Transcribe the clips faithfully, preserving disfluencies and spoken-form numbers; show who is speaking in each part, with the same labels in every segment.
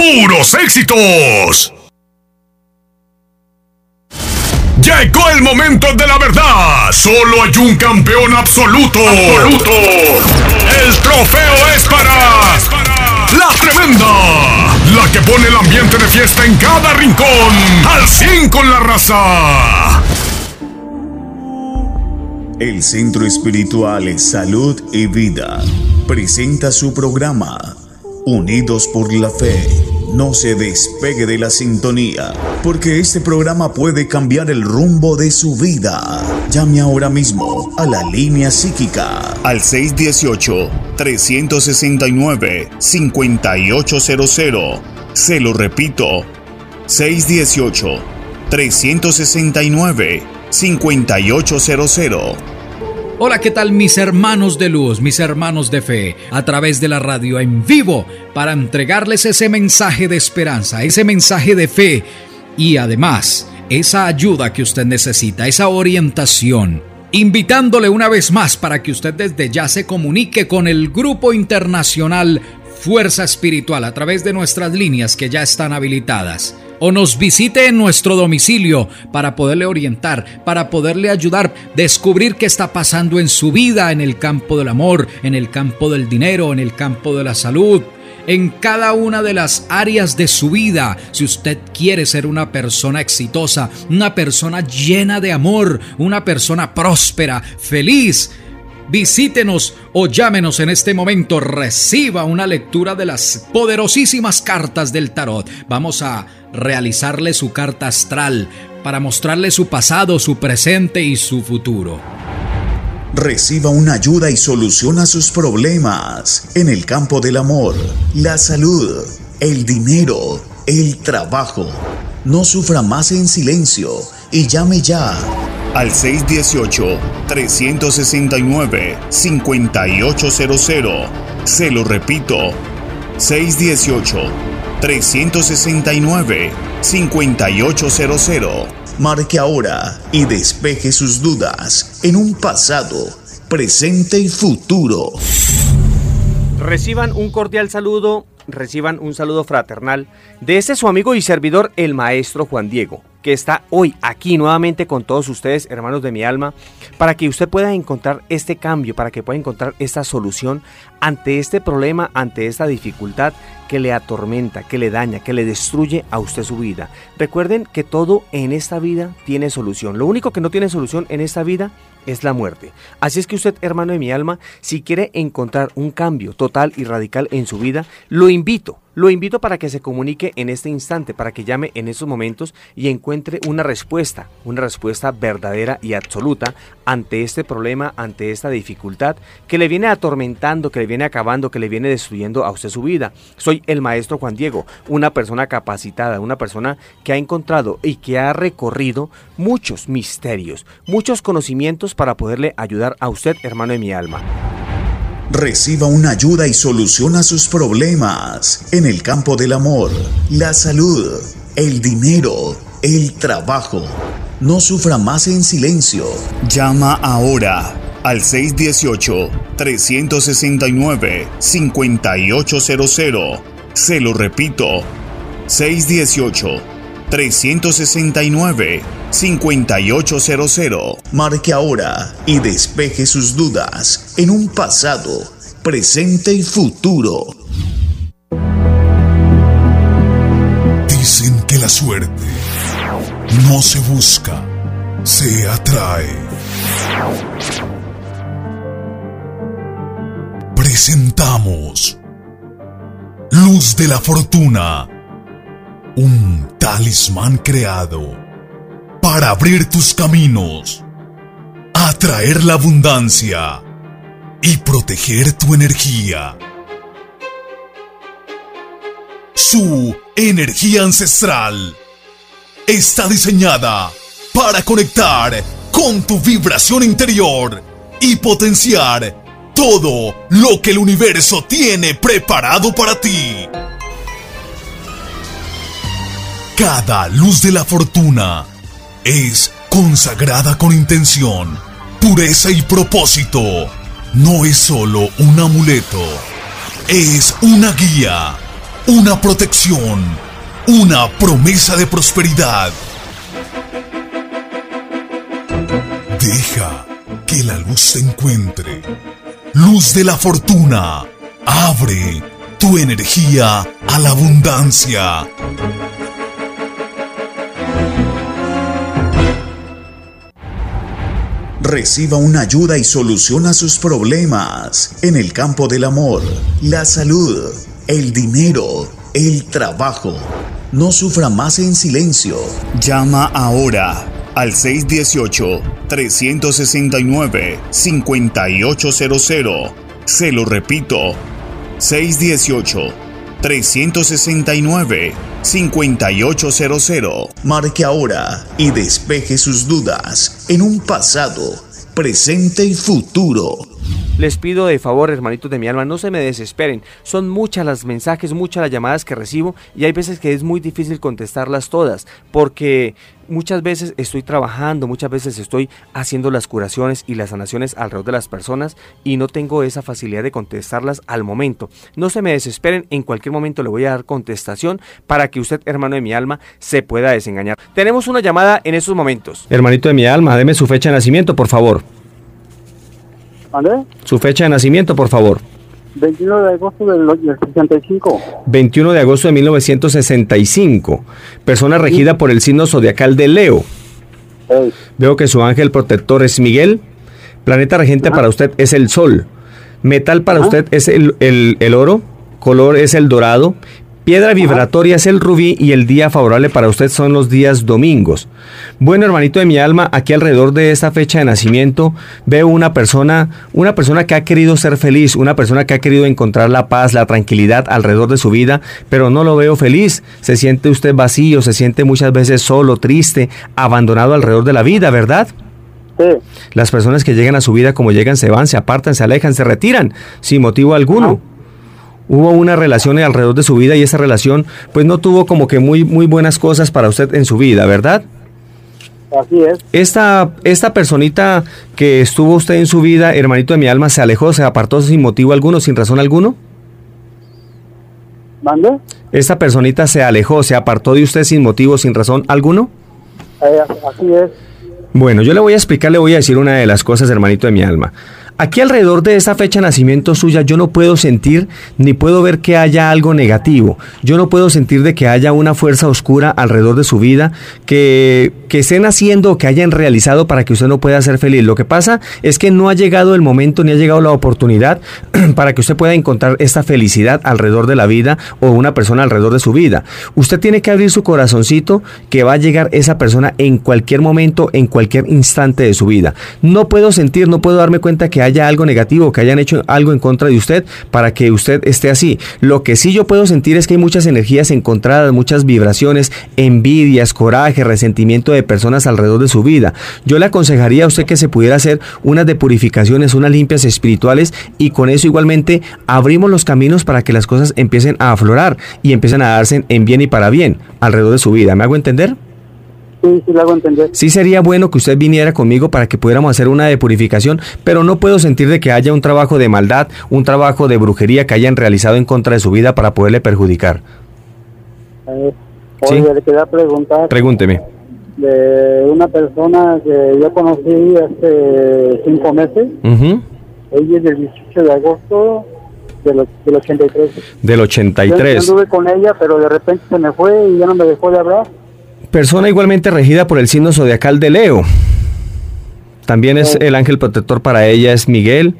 Speaker 1: puros éxitos. Llegó el momento de la verdad. Solo hay un campeón absoluto. Absoluto. El trofeo es para La Tremenda, la que pone el ambiente de fiesta en cada rincón. Al cien con la raza.
Speaker 2: El Centro Espiritual Salud y Vida presenta su programa Unidos por la Fe. No se despegue de la sintonía, porque este programa puede cambiar el rumbo de su vida. Llame ahora mismo a la línea psíquica al seis uno ocho, tres seis nueve, cinco ocho cero cero. Se lo repito, seis uno ocho, tres seis nueve, cinco ocho cero cero.
Speaker 3: Hola, ¿qué tal mis hermanos de luz, mis hermanos de fe? A través de la radio en vivo para entregarles ese mensaje de esperanza, ese mensaje de fe y además esa ayuda que usted necesita, esa orientación. Invitándole una vez más para que usted desde ya se comunique con el Grupo Internacional Fuerza Espiritual a través de nuestras líneas que ya están habilitadas. O nos visite en nuestro domicilio para poderle orientar, para poderle ayudar, descubrir qué está pasando en su vida, en el campo del amor, en el campo del dinero, en el campo de la salud, en cada una de las áreas de su vida. Si usted quiere ser una persona exitosa, una persona llena de amor, una persona próspera, feliz, visítenos o llámenos en este momento. Reciba una lectura de las poderosísimas cartas del tarot. Vamos a realizarle su carta astral para mostrarle su pasado, su presente y su futuro.
Speaker 2: Reciba una ayuda y solución a sus problemas en el campo del amor, la salud, el dinero, el trabajo. No sufra más en silencio y llame ya al seis uno ocho, tres seis nueve, cinco ocho cero cero. Se lo repito, seis uno ocho, tres seis nueve, cinco ocho cero cero. Marque ahora y despeje sus dudas en un pasado, presente y futuro.
Speaker 4: Reciban un cordial saludo, reciban un saludo fraternal de este su amigo y servidor, el maestro Juan Diego, que está hoy aquí nuevamente con todos ustedes, hermanos de mi alma, para que usted pueda encontrar este cambio, para que pueda encontrar esta solución ante este problema, ante esta dificultad que le atormenta, que le daña, que le destruye a usted su vida. Recuerden que todo en esta vida tiene solución. Lo único que no tiene solución en esta vida es la muerte. Así es que usted, hermano de mi alma, si quiere encontrar un cambio total y radical en su vida, lo invito, lo invito para que se comunique en este instante, para que llame en estos momentos y encuentre una respuesta, una respuesta verdadera y absoluta ante este problema, ante esta dificultad que le viene atormentando, que le viene acabando, que le viene destruyendo a usted su vida. Soy el maestro Juan Diego, una persona capacitada, una persona que ha encontrado y que ha recorrido muchos misterios, muchos conocimientos para poderle ayudar a usted, hermano de mi alma.
Speaker 2: Reciba una ayuda y solución a sus problemas en el campo del amor, la salud, el dinero, el trabajo. No sufra más en silencio. Llama ahora al seis uno ocho, tres seis nueve, cinco ocho cero cero. Se lo repito, seis uno ocho, tres seis nueve, cinco ocho cero cero. Marque ahora y despeje sus dudas en un pasado, presente y futuro.
Speaker 1: Dicen que la suerte no se busca, se atrae. Presentamos Luz de la Fortuna, un talismán creado para abrir tus caminos, atraer la abundancia y proteger tu energía. Su energía ancestral está diseñada para conectar con tu vibración interior y potenciar todo lo que el universo tiene preparado para ti. Cada luz de la fortuna es consagrada con intención, pureza y propósito. No es solo un amuleto, es una guía, una protección, una promesa de prosperidad. Deja que la luz te encuentre. Luz de la fortuna. Abre tu energía a la abundancia.
Speaker 2: Reciba una ayuda y soluciona sus problemas en el campo del amor, la salud, el dinero, el trabajo. No sufra más en silencio. Llama ahora al seis uno ocho, tres seis nueve, cinco ocho cero cero. Se lo repito, seis uno ocho, tres seis nueve, cinco ocho cero cero. Marque ahora y despeje sus dudas en un pasado, presente y futuro.
Speaker 4: Les pido de favor, hermanitos de mi alma, no se me desesperen. Son muchas las mensajes, muchas las llamadas que recibo y hay veces que es muy difícil contestarlas todas porque muchas veces estoy trabajando, muchas veces estoy haciendo las curaciones y las sanaciones alrededor de las personas y no tengo esa facilidad de contestarlas al momento. No se me desesperen, en cualquier momento le voy a dar contestación para que usted, hermano de mi alma, se pueda desengañar. Tenemos una llamada en estos momentos. Hermanito de mi alma, deme su fecha de nacimiento, por favor.
Speaker 5: ¿Vale?
Speaker 4: Su fecha de nacimiento, por favor.
Speaker 5: veintiuno de agosto del sesenta y cinco.
Speaker 4: veintiuno de agosto de mil novecientos sesenta y cinco. Persona regida sí. por el signo zodiacal de Leo.
Speaker 5: Hey.
Speaker 4: Veo que su ángel protector es Miguel. Planeta regente Ajá. para usted es el Sol. Metal para Ajá. usted es el, el, el oro. Color es el dorado. Piedra vibratoria es el rubí y el día favorable para usted son los días domingos. Bueno, hermanito de mi alma, aquí alrededor de esta fecha de nacimiento veo una persona, una persona que ha querido ser feliz, una persona que ha querido encontrar la paz, la tranquilidad alrededor de su vida, pero no lo veo feliz. Se siente usted vacío, se siente muchas veces solo, triste, abandonado alrededor de la vida, ¿verdad?
Speaker 5: Sí.
Speaker 4: Las personas que llegan a su vida como llegan se van, se apartan, se alejan, se retiran, sin motivo alguno. Ah. Hubo una relación alrededor de su vida y esa relación pues no tuvo como que muy, muy buenas cosas para usted en su vida, ¿verdad?
Speaker 5: Así es.
Speaker 4: Esta, esta personita que estuvo usted en su vida, hermanito de mi alma, ¿se alejó, se apartó sin motivo alguno, sin razón alguno?
Speaker 5: ¿Mande?
Speaker 4: ¿Esta personita se alejó, se apartó de usted sin motivo, sin razón alguno?
Speaker 5: Eh, así es.
Speaker 4: Bueno, yo le voy a explicar, le voy a decir una de las cosas, hermanito de mi alma. Aquí alrededor de esta fecha de nacimiento suya yo no puedo sentir ni puedo ver que haya algo negativo. Yo no puedo sentir de que haya una fuerza oscura alrededor de su vida que, que estén haciendo o que hayan realizado para que usted no pueda ser feliz. Lo que pasa es que no ha llegado el momento ni ha llegado la oportunidad para que usted pueda encontrar esta felicidad alrededor de la vida o una persona alrededor de su vida. Usted tiene que abrir su corazoncito que va a llegar esa persona en cualquier momento, en cualquier instante de su vida. No puedo sentir, no puedo darme cuenta que haya algo negativo, que hayan hecho algo en contra de usted para que usted esté así. Lo que sí yo puedo sentir es que hay muchas energías encontradas, muchas vibraciones, envidias, coraje, resentimiento de personas alrededor de su vida. Yo le aconsejaría a usted que se pudiera hacer unas de purificaciones, unas limpias espirituales y con eso igualmente abrimos los caminos para que las cosas empiecen a aflorar y empiecen a darse en bien y para bien alrededor de su vida. ¿Me hago entender?
Speaker 5: Sí, sí, lo hago entender.
Speaker 4: Sí sería bueno que usted viniera conmigo para que pudiéramos hacer una de purificación, pero no puedo sentir de que haya un trabajo de maldad, un trabajo de brujería que hayan realizado en contra de su vida para poderle perjudicar.
Speaker 5: Eh, oye, ¿sí? Le quería preguntar.
Speaker 4: Pregúnteme.
Speaker 5: De una persona que yo conocí hace cinco meses. Uh-huh. Ella es del dieciocho de agosto del, del ochenta y tres.
Speaker 4: Del ochenta y tres.
Speaker 5: Yo anduve con ella, pero de repente se me fue y ya no me dejó de hablar.
Speaker 4: Persona igualmente regida por el signo zodiacal de Leo. También es el ángel protector para ella es Miguel.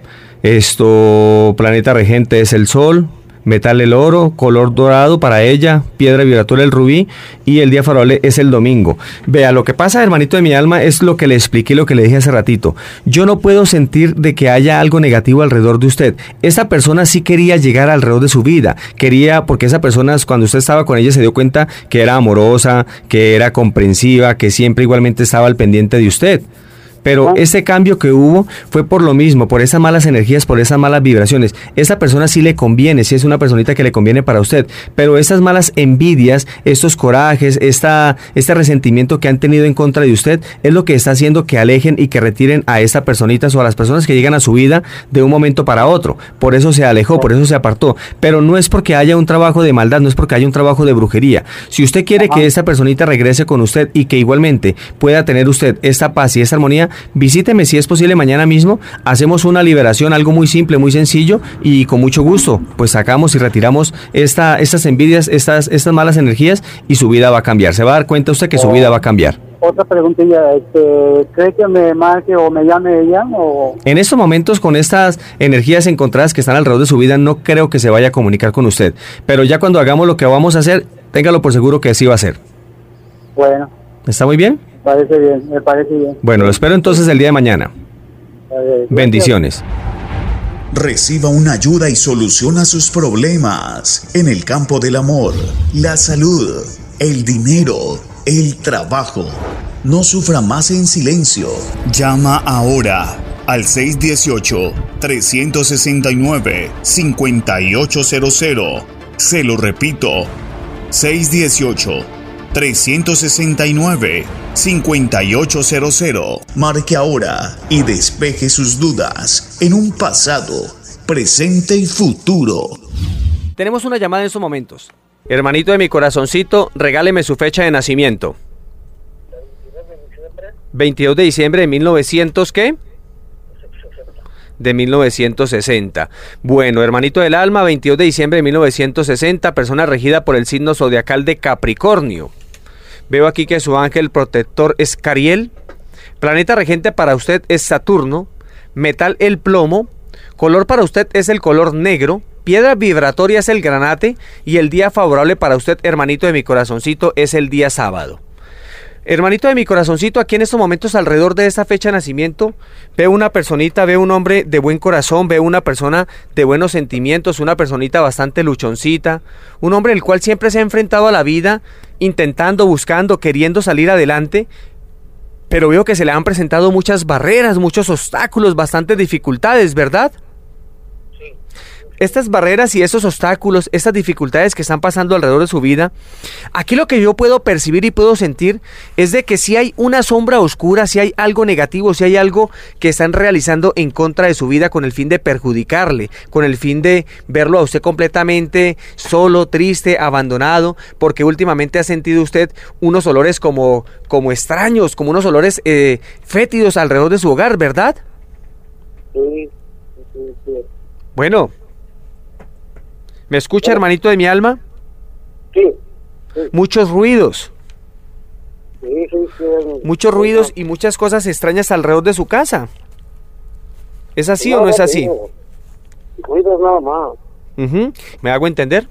Speaker 4: Esto, planeta regente es el Sol. Metal el oro, color dorado para ella, piedra vibratoria el rubí y el día favorable es el domingo. Vea, lo que pasa, hermanito de mi alma, es lo que le expliqué, lo que le dije hace ratito. Yo no puedo sentir de que haya algo negativo alrededor de usted. Esa persona sí quería llegar alrededor de su vida. Quería, porque esa persona, cuando usted estaba con ella, se dio cuenta que era amorosa, que era comprensiva, que siempre igualmente estaba al pendiente de usted. Pero ese cambio que hubo fue por lo mismo, por esas malas energías, por esas malas vibraciones. Esa persona sí le conviene, sí es una personita que le conviene para usted, pero esas malas envidias, estos corajes, esta, este resentimiento que han tenido en contra de usted, es lo que está haciendo que alejen y que retiren a esta personita o a las personas que llegan a su vida de un momento para otro. Por eso se alejó, por eso se apartó. Pero no es porque haya un trabajo de maldad, no es porque haya un trabajo de brujería. Si usted quiere Ajá. que esta personita regrese con usted y que igualmente pueda tener usted esta paz y esta armonía, visíteme si es posible mañana mismo, hacemos una liberación, algo muy simple, muy sencillo y con mucho gusto, pues sacamos y retiramos esta, estas envidias, estas, estas malas energías y su vida va a cambiar. Se va a dar cuenta usted que oh. su vida va a cambiar.
Speaker 5: Otra preguntilla, este, ¿cree que me marque o me llame ella? O...
Speaker 4: En estos momentos, con estas energías encontradas que están alrededor de su vida, no creo que se vaya a comunicar con usted, pero ya cuando hagamos lo que vamos a hacer, téngalo por seguro que así va a ser.
Speaker 5: Bueno.
Speaker 4: ¿Está muy bien?
Speaker 5: Me parece bien, me parece bien.
Speaker 4: Bueno, lo espero entonces el día de mañana.
Speaker 5: Vale,
Speaker 4: bendiciones.
Speaker 2: Reciba una ayuda y soluciona sus problemas en el campo del amor, la salud, el dinero, el trabajo. No sufra más en silencio. Llama ahora al seis uno ocho, tres seis nueve, cinco ocho cero cero. Se lo repito, seis uno ocho, tres seis nueve, cinco ocho cero cero. Marque ahora y despeje sus dudas en un pasado, presente y futuro.
Speaker 4: Tenemos una llamada en estos momentos. Hermanito de mi corazoncito, regáleme su fecha de nacimiento. veintidós de diciembre de mil novecientos, ¿qué? De mil novecientos sesenta. Bueno, hermanito del alma, veintidós de diciembre de mil novecientos sesenta, persona regida por el signo zodiacal de Capricornio. Veo aquí que su ángel protector es Cariel. Planeta regente para usted es Saturno. Metal el plomo. Color para usted es el color negro. Piedra vibratoria es el granate. Y el día favorable para usted, hermanito de mi corazoncito, es el día sábado. Hermanito de mi corazoncito, aquí en estos momentos alrededor de esta fecha de nacimiento, veo una personita, veo un hombre de buen corazón, veo una persona de buenos sentimientos, una personita bastante luchoncita, un hombre el cual siempre se ha enfrentado a la vida, intentando, buscando, queriendo salir adelante, pero veo que se le han presentado muchas barreras, muchos obstáculos, bastantes dificultades, ¿verdad? Estas barreras y esos obstáculos, estas dificultades que están pasando alrededor de su vida, aquí lo que yo puedo percibir y puedo sentir es de que si hay una sombra oscura, si hay algo negativo, si hay algo que están realizando en contra de su vida con el fin de perjudicarle, con el fin de verlo a usted completamente solo, triste, abandonado, porque últimamente ha sentido usted unos olores como, como extraños, como unos olores eh, fétidos alrededor de su hogar, ¿verdad?
Speaker 5: Sí, sí, sí.
Speaker 4: Bueno. ¿Me escucha, hermanito de mi alma?
Speaker 5: Sí. sí.
Speaker 4: Muchos ruidos.
Speaker 5: Sí, sí, sí.
Speaker 4: Muchos ruidos y muchas cosas extrañas alrededor de su casa. ¿Es así no, o no es así?
Speaker 5: Ruidos nada más.
Speaker 4: Uh-huh. ¿Me hago entender?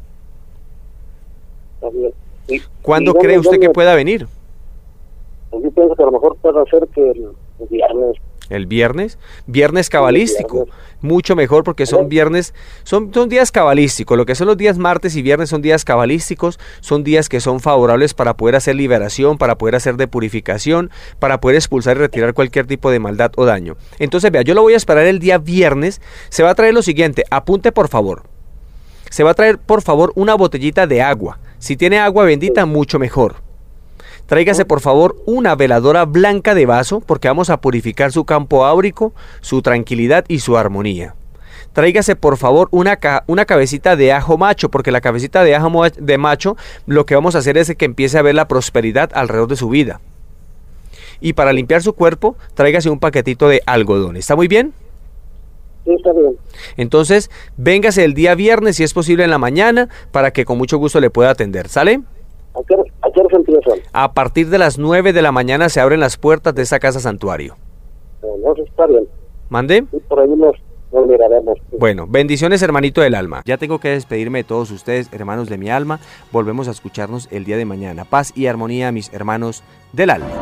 Speaker 5: ¿Y,
Speaker 4: ¿Cuándo
Speaker 5: y dónde,
Speaker 4: cree usted
Speaker 5: dónde?
Speaker 4: que pueda venir?
Speaker 5: Yo pienso que a lo mejor puede ser que el, el viernes.
Speaker 4: ¿El viernes? Viernes cabalístico. Viernes. Mucho mejor porque son viernes, son, son días cabalísticos. Lo que son los días martes y viernes son días cabalísticos, son días que son favorables para poder hacer liberación, para poder hacer depurificación, para poder expulsar y retirar cualquier tipo de maldad o daño. Entonces, vea, yo lo voy a esperar el día viernes. Se va a traer lo siguiente, apunte por favor. Se va a traer por favor una botellita de agua. Si tiene agua bendita, mucho mejor. Tráigase por favor una veladora blanca de vaso porque vamos a purificar su campo áurico, su tranquilidad y su armonía. Tráigase por favor una, ca una cabecita de ajo macho porque la cabecita de ajo de macho lo que vamos a hacer es que empiece a ver la prosperidad alrededor de su vida. Y para limpiar su cuerpo, tráigase un paquetito de algodón. ¿Está muy bien?
Speaker 5: Sí, está bien.
Speaker 4: Entonces, véngase el día viernes si es posible en la mañana para que con mucho gusto le pueda atender. ¿Sale?
Speaker 5: ¿A qué, a qué hora se empieza?
Speaker 4: A partir de las nueve de la mañana se abren las puertas de esa casa santuario.
Speaker 5: Bueno, eso está bien.
Speaker 4: ¿Mande?
Speaker 5: Sí, por ahí nos, nos miraremos.
Speaker 4: Bueno, bendiciones, hermanito del alma. Ya tengo que despedirme de todos ustedes, hermanos de mi alma. Volvemos a escucharnos el día de mañana. Paz y armonía, mis hermanos del alma.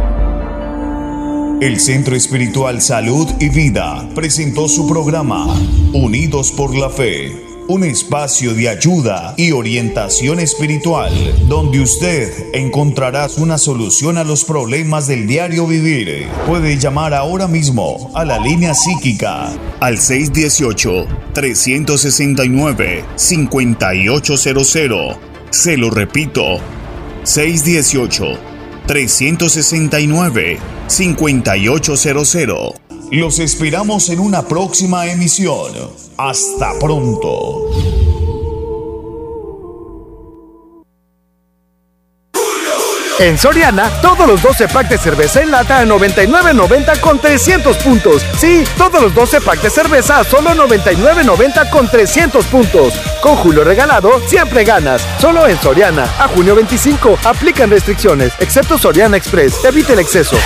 Speaker 2: El Centro Espiritual Salud y Vida presentó su programa Unidos por la Fe. un espacio de ayuda y orientación espiritual, donde usted encontrará una solución a los problemas del diario vivir. Puede llamar ahora mismo a la línea psíquica al seis uno ocho, tres seis nueve, cinco ocho cero cero. Se lo repito, seis uno ocho, tres seis nueve, cinco ocho cero cero. Los esperamos en una próxima emisión. Hasta pronto.
Speaker 6: En Soriana, todos los doce packs de cerveza en lata a noventa y nueve noventa con trescientos puntos. Sí, todos los doce packs de cerveza a solo noventa y nueve noventa con trescientos puntos. Con Julio regalado, siempre ganas. Solo en Soriana. A junio veinticinco. Aplican restricciones, excepto Soriana Express. Evite el exceso.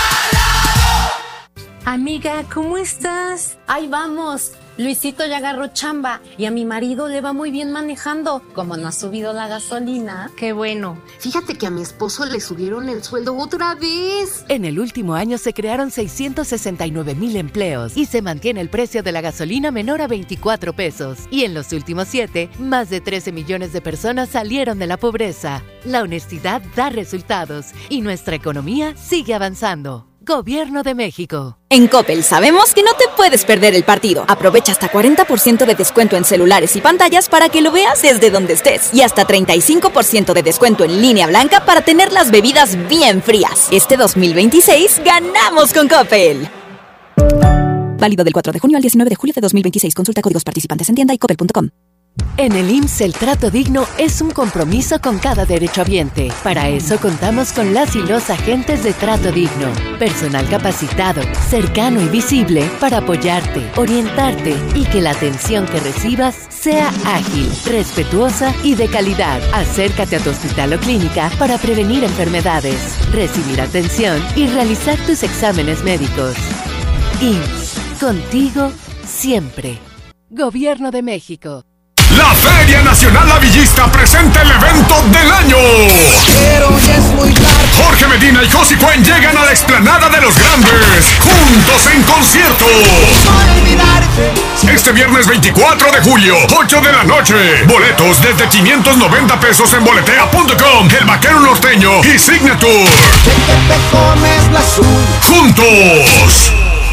Speaker 7: Amiga, ¿cómo estás?
Speaker 8: Ahí vamos. Luisito ya agarró chamba y a mi marido le va muy bien manejando. Como no ha subido la gasolina.
Speaker 7: Qué bueno.
Speaker 9: Fíjate que a mi esposo le subieron el sueldo otra vez.
Speaker 10: En el último año se crearon seiscientos sesenta y nueve mil empleos y se mantiene el precio de la gasolina menor a veinticuatro pesos. Y en los últimos siete, más de trece millones de personas salieron de la pobreza. La honestidad da resultados y nuestra economía sigue avanzando. Gobierno de México.
Speaker 11: En Coppel sabemos que no te puedes perder el partido. Aprovecha hasta cuarenta por ciento de descuento en celulares y pantallas para que lo veas desde donde estés. Y hasta treinta y cinco por ciento de descuento en línea blanca para tener las bebidas bien frías. Este dos mil veintiséis ganamos con Coppel. Válido del cuatro de junio al diecinueve de julio de dos mil veintiséis. Consulta códigos participantes en tienda y coppel punto com.
Speaker 10: En el I M S S el trato digno es un compromiso con cada derechohabiente. Para eso contamos con las y los agentes de trato digno. Personal capacitado, cercano y visible para apoyarte, orientarte y que la atención que recibas sea ágil, respetuosa y de calidad. Acércate a tu hospital o clínica para prevenir enfermedades, recibir atención y realizar tus exámenes médicos. I M S S, contigo siempre. Gobierno de México.
Speaker 1: La Feria Nacional Lavillista presenta el evento del año.
Speaker 12: Pero ya es muy tarde.
Speaker 1: Jorge Medina y Josie Cuen llegan a la explanada de los grandes, juntos en concierto. Este viernes veinticuatro de julio, ocho de la noche. Boletos desde quinientos noventa pesos en boletea punto com, El Vaquero Norteño y Signature. Juntos.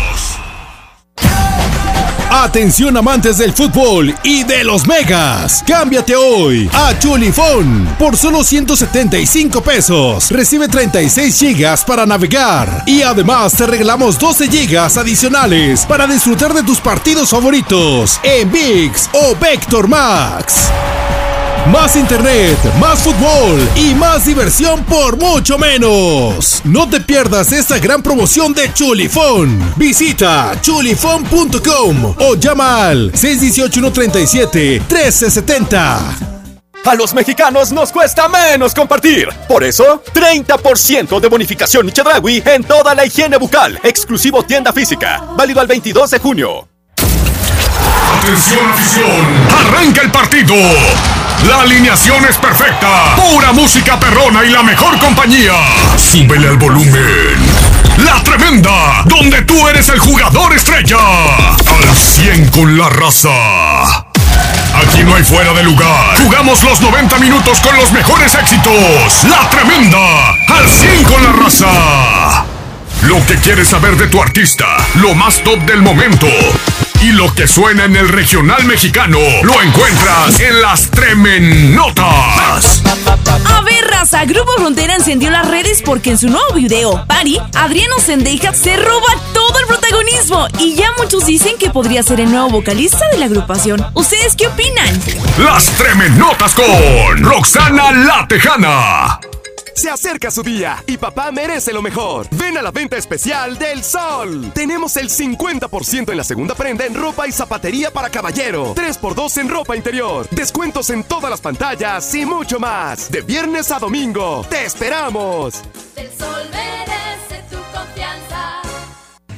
Speaker 13: Atención amantes del fútbol y de los megas. Cámbiate hoy a Chulifón por solo ciento setenta y cinco pesos. Recibe treinta y seis gigas para navegar y además te regalamos doce gigas adicionales para disfrutar de tus partidos favoritos en ViX o Vector Max. Más internet, más fútbol y más diversión por mucho menos. No te pierdas esta gran promoción de Chulifón. Visita chulifón punto com o llama al seis uno ocho, uno tres siete, uno tres siete cero.
Speaker 14: A los mexicanos nos cuesta menos compartir. Por eso, treinta por ciento de bonificación Chedraui en toda la higiene bucal. Exclusivo tienda física. Válido al veintidós de junio.
Speaker 1: Atención afición, arranca el partido. La alineación es perfecta. Pura música perrona y la mejor compañía. Súbele al volumen. La Tremenda, donde tú eres el jugador estrella. Al cien con la raza. Aquí no hay fuera de lugar. Jugamos los noventa minutos con los mejores éxitos. La Tremenda, al cien con la raza. Lo que quieres saber de tu artista, lo más top del momento y lo que suena en el regional mexicano, lo encuentras en las Tremenotas.
Speaker 15: A ver, raza, Grupo Frontera encendió las redes porque en su nuevo video, Party, Adriano Zendeja se roba todo el protagonismo y ya muchos dicen que podría ser el nuevo vocalista de la agrupación. ¿Ustedes qué opinan?
Speaker 1: Las Tremenotas con Roxana La Tejana.
Speaker 16: Se acerca su día y papá merece lo mejor. Ven a la venta especial del Sol. Tenemos el cincuenta por ciento en la segunda prenda en ropa y zapatería para caballero. tres por dos en ropa interior. Descuentos en todas las pantallas y mucho más. De viernes a domingo. ¡Te esperamos!
Speaker 17: El Sol merece tu confianza.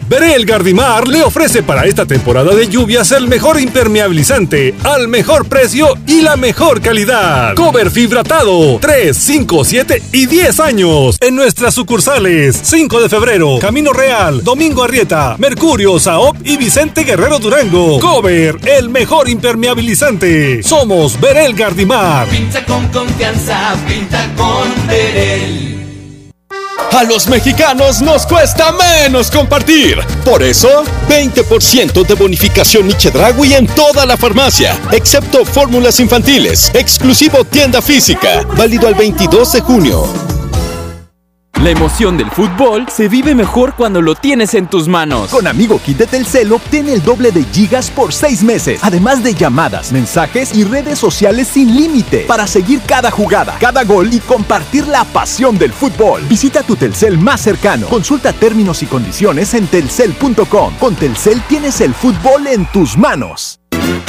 Speaker 17: Berel Gardimar le ofrece para esta temporada de lluvias el mejor impermeabilizante, al mejor precio y la mejor calidad. Cover fibratado, tres, cinco, siete y diez años. En nuestras sucursales, cinco de febrero, Camino Real, Domingo Arrieta, Mercurio, Saop y Vicente Guerrero Durango. Cover, el mejor impermeabilizante. Somos Berel Gardimar.
Speaker 12: Pinta con confianza, pinta con Berel.
Speaker 14: A los mexicanos nos cuesta menos compartir. Por eso, veinte por ciento de bonificación Chedraui en toda la farmacia, excepto fórmulas infantiles. Exclusivo tienda física. Válido al veintidós de junio.
Speaker 18: La emoción del fútbol se vive mejor cuando lo tienes en tus manos.
Speaker 19: Con Amigo Kit de Telcel obtén el doble de gigas por seis meses, además de llamadas, mensajes y redes sociales sin límite, para seguir cada jugada, cada gol y compartir la pasión del fútbol. Visita tu Telcel más cercano. Consulta términos y condiciones en telcel punto com. Con Telcel tienes el fútbol en tus manos.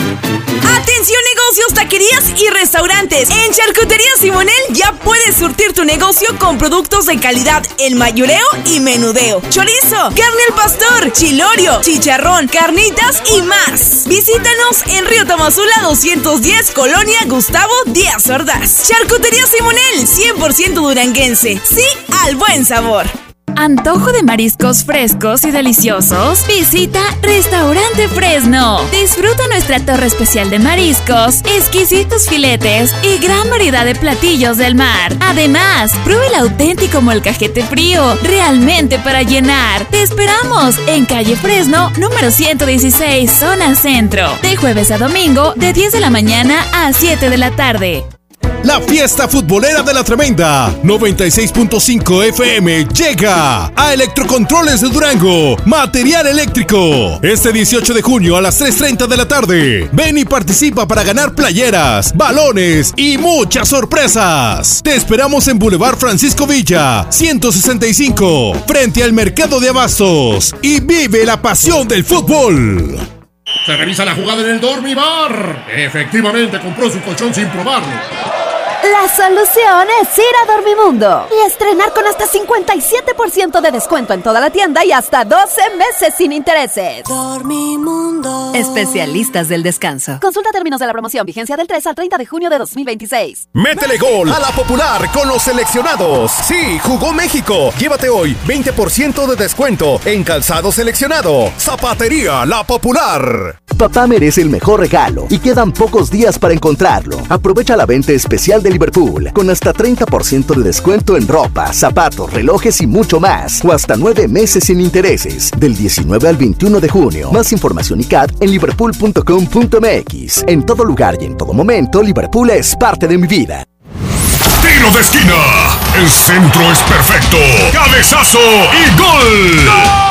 Speaker 15: Atención negocios, taquerías y restaurantes. En Charcutería Simonel ya puedes surtir tu negocio con productos de calidad en mayoreo y menudeo. Chorizo, carne al pastor, chilorio, chicharrón, carnitas y más. Visítanos en Río Tamazula doscientos diez, Colonia Gustavo Díaz Ordaz. Charcutería Simonel, cien por ciento duranguense. Sí al buen sabor.
Speaker 20: ¿Antojo de mariscos frescos y deliciosos? Visita Restaurante Fresno. Disfruta nuestra torre especial de mariscos, exquisitos filetes y gran variedad de platillos del mar. Además, pruebe el auténtico molcajete frío, realmente para llenar. Te esperamos en calle Fresno, número ciento dieciséis, zona centro. De jueves a domingo, de diez de la mañana a siete de la tarde.
Speaker 13: La fiesta futbolera de la Tremenda noventa y seis punto cinco F M llega a Electrocontroles de Durango, material eléctrico. Este dieciocho de junio a las tres treinta de la tarde. Ven y participa para ganar playeras, balones y muchas sorpresas. Te esperamos en Boulevard Francisco Villa, ciento sesenta y cinco, frente al Mercado de Abastos. Y vive la pasión del fútbol.
Speaker 21: Se revisa la jugada en el Dormibar. Efectivamente compró su colchón sin probarlo.
Speaker 22: La solución es ir a Dormimundo y estrenar con hasta cincuenta y siete por ciento de descuento en toda la tienda y hasta doce meses sin intereses.
Speaker 23: Dormimundo.
Speaker 22: Especialistas del descanso. Consulta términos de la promoción. Vigencia del tres al treinta de junio de dos mil veintiséis.
Speaker 24: Métele gol a la Popular con los seleccionados. Sí, jugó México. Llévate hoy veinte por ciento de descuento en calzado seleccionado. Zapatería La Popular.
Speaker 2: Papá merece el mejor regalo y quedan pocos días para encontrarlo. Aprovecha la venta especial de Liverpool con hasta treinta por ciento de descuento en ropa, zapatos, relojes y mucho más. O hasta nueve meses sin intereses. Del diecinueve al veintiuno de junio. Más información y C A D en liverpool punto com punto m x. En todo lugar y en todo momento, Liverpool es parte de mi vida.
Speaker 1: Tiro de esquina. El centro es perfecto. Cabezazo y gol. ¡Gol!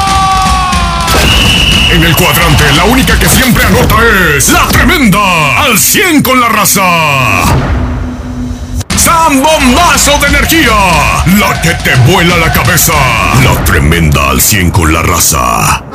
Speaker 1: En el cuadrante, la única que siempre anota es La Tremenda. Al cien con la raza. ¡Zambombazo de energía! La que te vuela la cabeza. La Tremenda al cien con la raza.